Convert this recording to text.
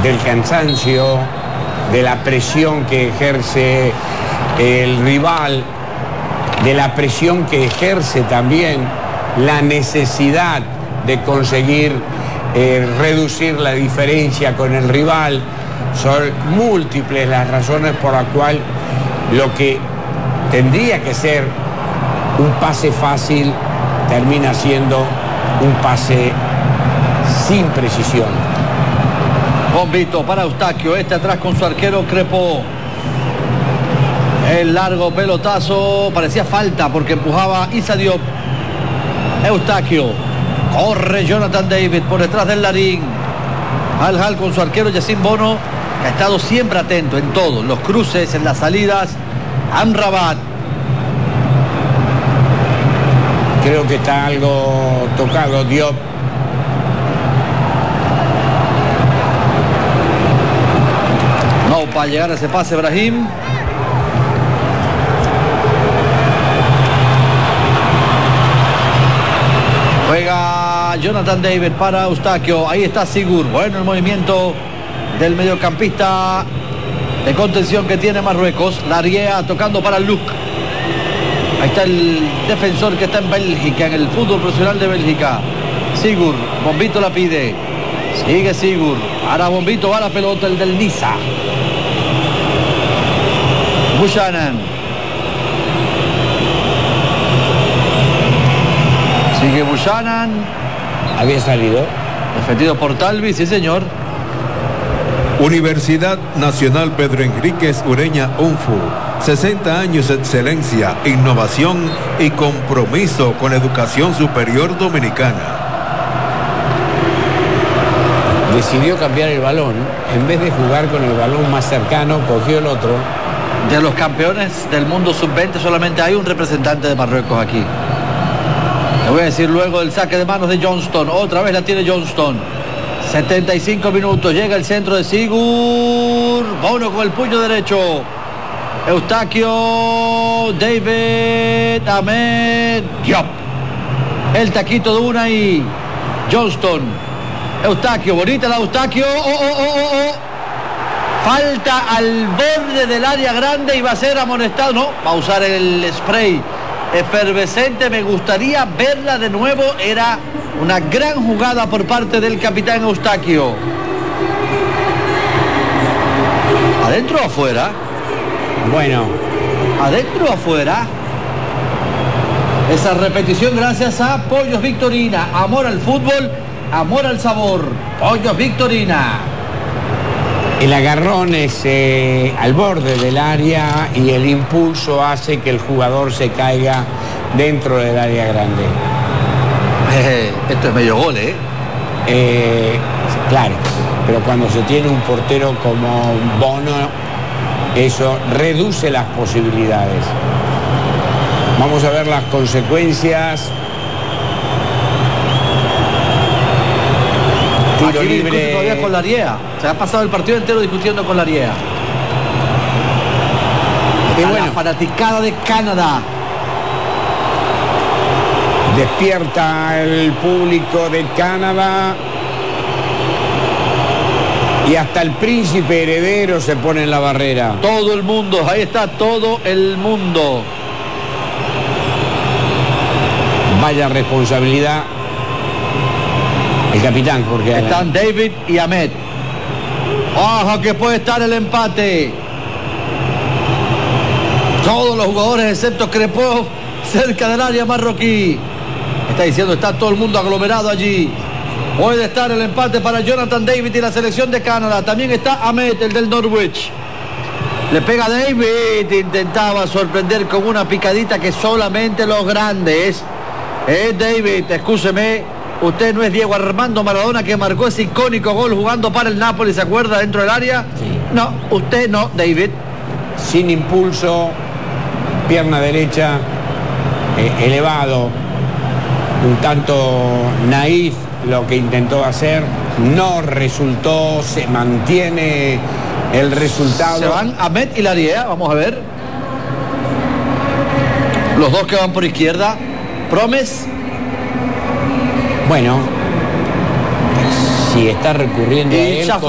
del cansancio, de la presión que ejerce el rival, de la presión que ejerce también la necesidad de conseguir reducir la diferencia con el rival. Son múltiples las razones por las cuales lo que tendría que ser un pase fácil termina siendo un pase sin precisión. Bombito para Eustaquio, atrás con su arquero Crepó. El largo pelotazo, parecía falta porque empujaba Issa Diop. Eustaquio, corre Jonathan David por detrás del Larín. Al con su arquero Yacine Bono, que ha estado siempre atento en todo, los cruces, en las salidas. Amrabat. Creo que está algo tocado Diop. No, para llegar a ese pase Brahim. Juega Jonathan David para Eustaquio. Ahí está Sigur. Bueno, el movimiento del mediocampista de contención que tiene Marruecos. Larriea tocando para Luc. Ahí está el defensor que está en Bélgica, en el fútbol profesional de Bélgica. Sigur, Bombito la pide. Sigue Sigur. Ahora Bombito va a la pelota, el del Niza. Buchanan. Sigue Buchanan. Había salido. Defendido por Talvi, sí señor. Universidad Nacional Pedro Enríquez Ureña UNFU. 60 años de excelencia, innovación y compromiso con la educación superior dominicana. Decidió cambiar el balón. En vez de jugar con el balón más cercano, cogió el otro. De los campeones del mundo sub-20 solamente hay un representante de Marruecos aquí. Le voy a decir luego del saque de manos de Johnston. Otra vez la tiene Johnston. 75 minutos. Llega el centro de Sigur. Bono con el puño derecho. Eustaquio. David. Ahmed. Diop. El taquito de Unai. Johnston. Eustaquio. Bonita la Eustaquio. Falta al borde del área grande y va a ser amonestado. No, va a usar el spray efervescente. Me gustaría verla de nuevo. Era una gran jugada por parte del capitán Eustaquio. ¿Adentro o afuera? Bueno. ¿Adentro o afuera? Esa repetición gracias a Pollos Victorina. Amor al fútbol, amor al sabor. Pollos Victorina. El agarrón es al borde del área y el impulso hace que el jugador se caiga dentro del área grande. Esto es medio gol, Claro, pero cuando se tiene un portero como Bono, eso reduce las posibilidades. Vamos a ver las consecuencias. Tiro aquí libre. Todavía con Larriea. Se ha pasado el partido entero discutiendo con Larriea. Y bueno, la fanaticada de Canadá. Despierta el público de Canadá. Y hasta el príncipe heredero se pone en la barrera. Todo el mundo, ahí está todo el mundo. Vaya responsabilidad. El capitán, porque... Están David y Ahmed. ¡Ojo que puede estar el empate! Todos los jugadores excepto Crepó cerca del área marroquí. Está diciendo, está todo el mundo aglomerado allí. Puede estar el empate para Jonathan David y la selección de Canadá. También está Ahmed, el del Norwich. Le pega David. Intentaba sorprender con una picadita que solamente los grandes. David, excúseme. Usted no es Diego Armando Maradona, que marcó ese icónico gol jugando para el Napoli, ¿se acuerda? Dentro del área. Sí. No, usted no, David. Sin impulso, pierna derecha, elevado, un tanto naif lo que intentó hacer, no resultó, se mantiene el resultado. Se van Ahmed y Larriea, vamos a ver. Los dos que van por izquierda. Promes. Bueno, si está recurriendo a él...